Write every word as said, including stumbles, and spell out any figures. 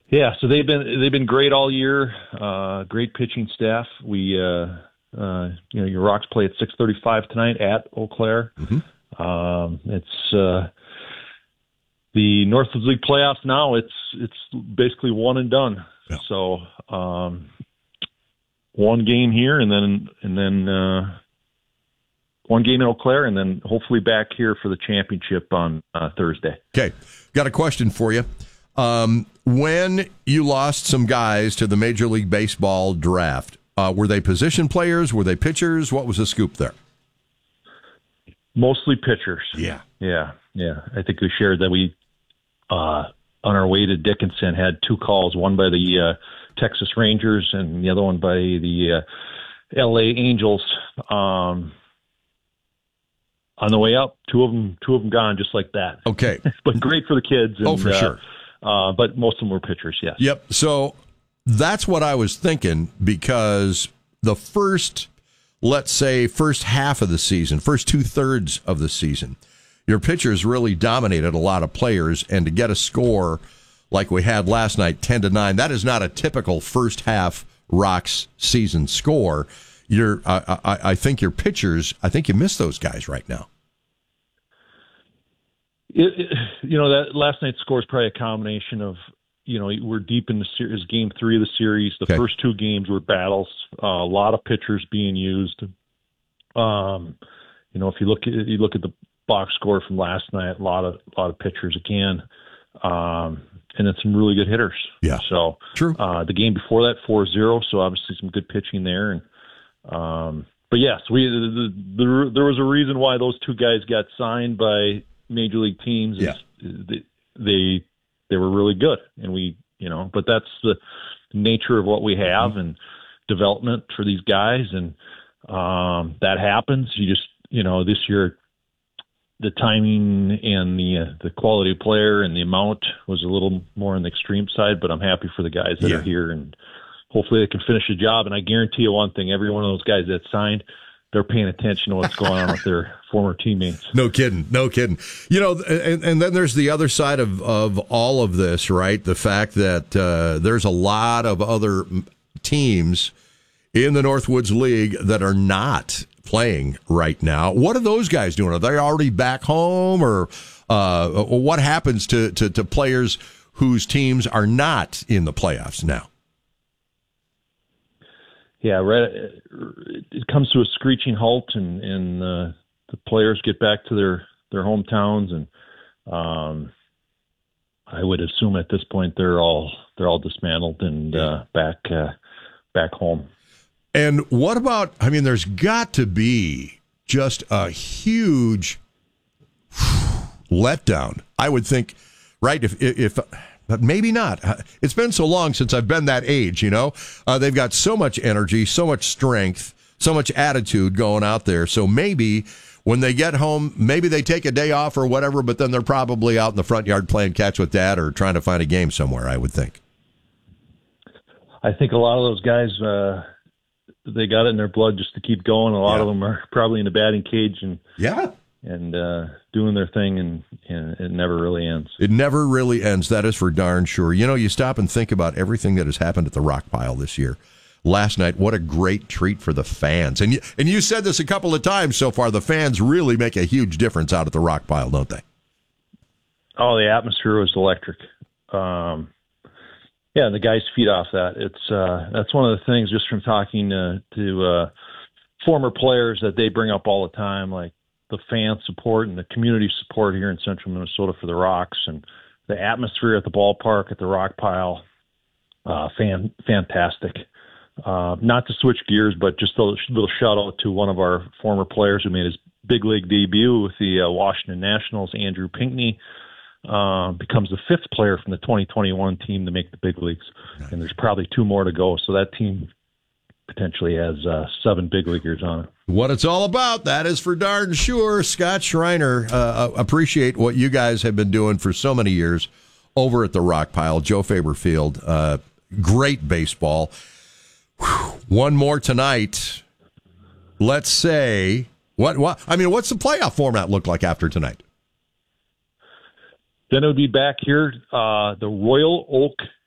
Yeah, so they've been they've been great all year. Uh, great pitching staff. We uh, uh, you know your Rocks play at six thirty-five tonight at Eau Claire. Mm-hmm. Um, it's uh, the Northwoods League playoffs now. It's it's basically one and done. Yeah. So um, one game here, and then and then uh, one game in Eau Claire, and then hopefully back here for the championship on uh, Thursday. Okay, got a question for you. Um, when you lost some guys to the Major League Baseball draft, uh, were they position players? Were they pitchers? What was the scoop there? Mostly pitchers. Yeah. Yeah. Yeah. I think we shared that we, uh, on our way to Dickinson, had two calls, one by the uh, Texas Rangers and the other one by the uh, L A Angels. Um, on the way up, two of them, two of them gone just like that. Okay. But great for the kids. And, oh, for uh, sure. Uh, but most of them were pitchers, yes. Yep. So that's what I was thinking, because the first, let's say, first half of the season, first two-thirds of the season, your pitchers really dominated a lot of players, and to get a score like we had last night, ten to nine, that is not a typical first-half Rocks season score. You're, I, I, I think your pitchers, I think you miss those guys right now. It, it, you know, that last night's score is probably a combination of, you know, we're deep in the series, game three of the series. The okay. first two games were battles, uh, a lot of pitchers being used. Um, you know, if you look at you look at the box score from last night, a lot of a lot of pitchers again, um, and then some really good hitters. Yeah, so true. Uh, the game before that, four zero, so obviously some good pitching there. And um, but yes, we the, the, there was a reason why those two guys got signed by major league teams. Yeah. They, they they were really good, and we you know, but that's the nature of what we have mm-hmm. and development for these guys, and um, that happens. You just you know this year the timing and the uh, the quality of player and the amount was a little more on the extreme side, but I'm happy for the guys that yeah. are here, and hopefully they can finish the job. And I guarantee you one thing: every one of those guys that signed, they're paying attention to what's going on with their former teammates. No kidding. No kidding. You know, and, and then there's the other side of, of all of this, right? The fact that uh, there's a lot of other teams in the Northwoods League that are not playing right now. What are those guys doing? Are they already back home, or uh, what happens to, to, to players whose teams are not in the playoffs now? Yeah, right. It comes to a screeching halt, and, and uh, the players get back to their, their hometowns, and um, I would assume at this point they're all they're all dismantled and uh, back uh, back home. And what about? I mean, there's got to be just a huge letdown, I would think, right? If if. But maybe not. It's been so long since I've been that age, you know. Uh, they've got so much energy, so much strength, so much attitude going out there. So maybe when they get home, maybe they take a day off or whatever, but then they're probably out in the front yard playing catch with dad or trying to find a game somewhere, I would think. I think a lot of those guys, uh, they got it in their blood just to keep going. A lot yeah. of them are probably in the batting cage and yeah. and uh, doing their thing, and, and it never really ends. It never really ends. That is for darn sure. You know, you stop and think about everything that has happened at the Rock Pile this year. Last night, what a great treat for the fans. And you, and you said this a couple of times so far, the fans really make a huge difference out at the Rock Pile, don't they? Oh, the atmosphere was electric. Um, yeah, the guys feed off that. It's uh, that's one of the things, just from talking uh, to uh, former players, that they bring up all the time, like the fan support and the community support here in central Minnesota for the Rocks, and the atmosphere at the ballpark, at the Rock Pile, uh, fan, fantastic. Uh, not to switch gears, but just a little shout out to one of our former players who made his big league debut with the uh, Washington Nationals, Andrew Pinckney, uh, becomes the fifth player from the twenty twenty-one team to make the big leagues. Nice. And there's probably two more to go. So that team potentially has uh, seven big leaguers on it. What it's all about, that is for darn sure. Scott Schreiner, uh, appreciate what you guys have been doing for so many years over at the Rock Pile. Joe Faber Field, uh, great baseball. Whew. One more tonight. Let's say, what? What? I mean, what's the playoff format look like after tonight? Then it would be back here, uh, the Royal Oak